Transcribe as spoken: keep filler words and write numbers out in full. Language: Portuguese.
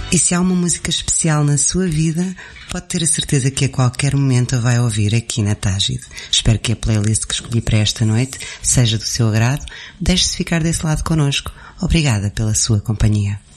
E se há uma música especial na sua vida, pode ter a certeza que a qualquer momento a vai ouvir aqui na Tágide. Espero que a playlist que escolhi para esta noite seja do seu agrado. Deixe-se ficar desse lado connosco. Obrigada pela sua companhia.